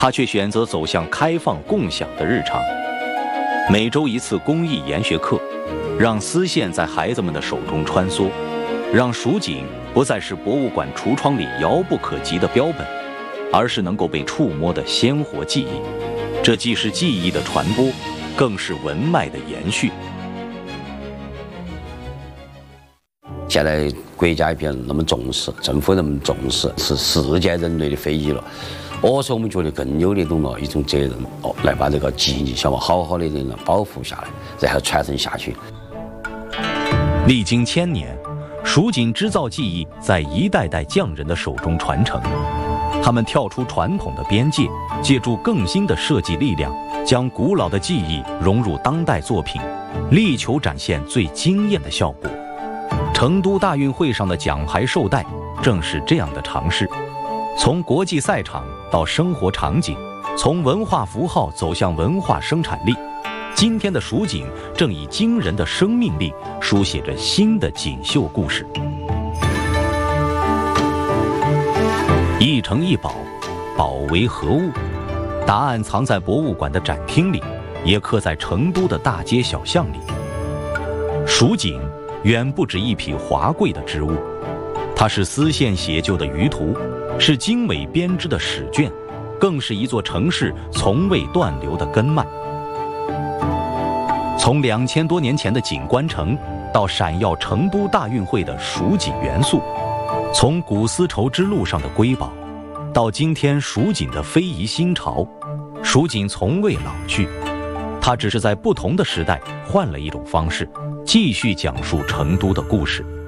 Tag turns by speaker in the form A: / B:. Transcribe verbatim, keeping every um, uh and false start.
A: 他却选择走向开放共享的日常。每周一次公益研学课，让丝线在孩子们的手中穿梭，让蜀锦不再是博物馆橱窗里遥不可及的标本，而是能够被触摸的鲜活记忆。这既是记忆的传播，更是文脉的延续。
B: 现在国家也变得那么重视，政府那么重视，是世界人类的非遗了。而且我们觉得更有那种了一种责任哦，来把这个记忆想要好好的人保护下来，然后传承下去。
A: 历经千年，蜀锦织造技艺在一代代匠人的手中传承。他们跳出传统的边界，借助更新的设计力量，将古老的技艺融入当代作品，力求展现最惊艳的效果。成都大运会上的奖牌绶带正是这样的尝试，从国际赛场到生活场景，从文化符号走向文化生产力。今天的蜀锦正以惊人的生命力书写着新的锦绣故事。一城一宝，宝为何物？答案藏在博物馆的展厅里，也刻在成都的大街小巷里。蜀锦远不止一匹华贵的织物，它是丝线写就的舆图，是精美编织的史卷，更是一座城市从未断流的根脉。从两千多年前的锦官城，到闪耀成都大运会的蜀锦元素，从古丝绸之路上的瑰宝，到今天蜀锦的非遗新潮，蜀锦从未老去，它只是在不同的时代换了一种方式，继续讲述成都的故事。